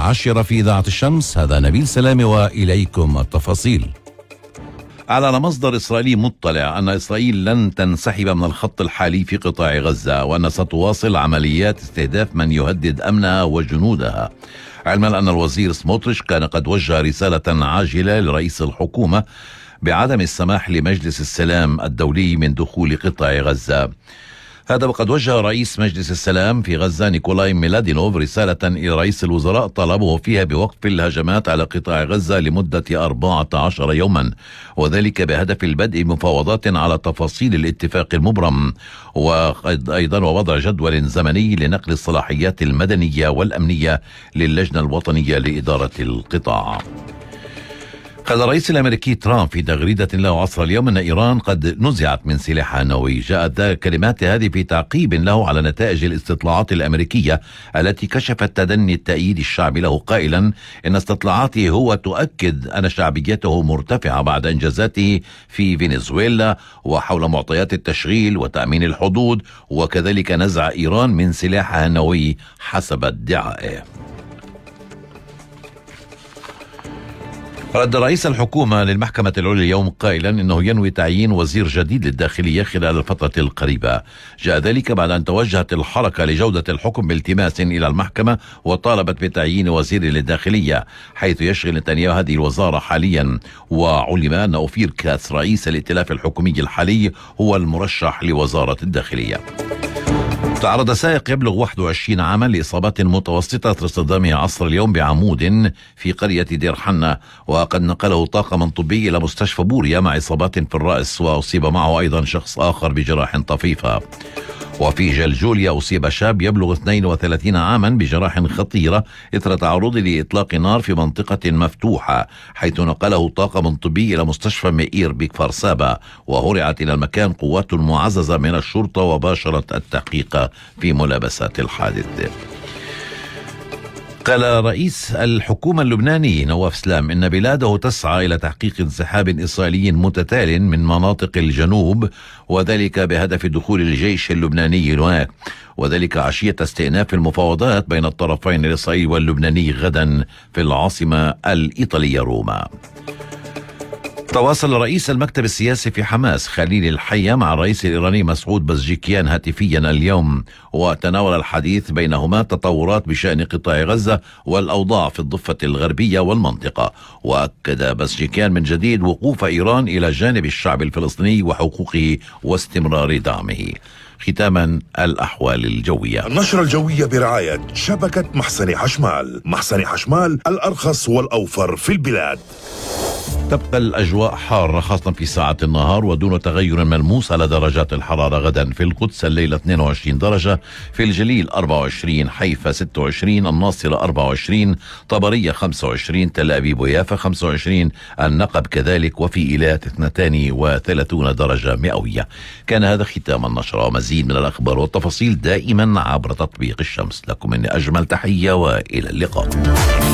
10 في إذاعة الشمس. هذا نبيل سلامي وإليكم التفاصيل. أعلن مصدر إسرائيلي مطلع أن إسرائيل لن تنسحب من الخط الحالي في قطاع غزة، وأن ستواصل عمليات استهداف من يهدد أمنها وجنودها، علما أن الوزير سموتريش كان قد وجه رسالة عاجلة لرئيس الحكومة بعدم السماح لمجلس السلام الدولي من دخول قطاع غزة. هذا وقد وجه رئيس مجلس السلام في غزة نيكولاي ميلادينوف رسالة إلى رئيس الوزراء طلبه فيها بوقف الهجمات على قطاع غزة لمدة 14 يوما، وذلك بهدف البدء مفاوضات على تفاصيل الاتفاق المبرم، وأيضا ووضع جدول زمني لنقل الصلاحيات المدنية والأمنية للجنة الوطنية لإدارة القطاع. قال الرئيس الأمريكي ترامب في تغريدة له عصر اليوم أن إيران قد نزعت من سلاحها النووي. جاءت كلمات هذه في تعقيب له على نتائج الاستطلاعات الأمريكية التي كشفت تدني التأييد الشعبي له، قائلا إن استطلاعاته هو تؤكد أن شعبيته مرتفعة بعد إنجازاته في فنزويلا وحول معطيات التشغيل وتأمين الحدود، وكذلك نزع إيران من سلاحها النووي حسب ادعائه. رد رئيس الحكومة للمحكمة العليا اليوم قائلا إنه ينوي تعيين وزير جديد للداخلية خلال الفترة القريبة. جاء ذلك بعد أن توجهت الحركة لجودة الحكم بالتماس إلى المحكمة وطالبت بتعيين وزير للداخلية، حيث يشغل نتنياهو هذه الوزارة حاليا. وعلم أن أوفير كاتس رئيس الائتلاف الحكومي الحالي هو المرشح لوزارة الداخلية. تعرض سائق يبلغ 21 عاما لإصابات متوسطة اصطدامه عصر اليوم بعمود في قرية دير حنة، وقد نقله طاقم طبي إلى مستشفى بوريا مع إصابات في الرأس، وأصيب معه أيضا شخص آخر بجراح طفيفة. وفي جلجوليا أصيب شاب يبلغ 32 عاما بجراح خطيرة إثر تعرضه لإطلاق نار في منطقة مفتوحة، حيث نقله طاقم طبي إلى مستشفى مئير بكفر سابا، وهرعت إلى المكان قوات معززة من الشرطة وباشرت التحقيق في ملابسات الحادث. قال رئيس الحكومة اللبناني نواف سلام إن بلاده تسعى إلى تحقيق انسحاب إسرائيلي متتال من مناطق الجنوب، وذلك بهدف دخول الجيش اللبناني هناك، وذلك عشية استئناف المفاوضات بين الطرفين الإسرائيلي واللبناني غدا في العاصمة الإيطالية روما. تواصل رئيس المكتب السياسي في حماس خليل الحية مع الرئيس الإيراني مسعود بزجيكيان هاتفيا اليوم، وتناول الحديث بينهما تطورات بشأن قطاع غزة والأوضاع في الضفة الغربية والمنطقة. وأكد بزجيكيان من جديد وقوف إيران إلى جانب الشعب الفلسطيني وحقوقه واستمرار دعمه. ختاما الأحوال الجوية. النشرة الجوية برعاية شبكة محسن حشمال. محسن حشمال الأرخص والأوفر في البلاد. تبقى الأجواء حارة خاصة في ساعة النهار ودون تغير ملموس على درجات الحرارة. غدا في القدس الليلة 22 درجة، في الجليل 24، حيفا 26، الناصرة 24، طبرية 25، تل أبيب ويافا 25، النقب كذلك، وفي إيلات 32 درجة مئوية. كان هذا ختام النشرة، ومزيد من الأخبار والتفاصيل دائما عبر تطبيق الشمس. لكم مني أجمل تحية وإلى اللقاء.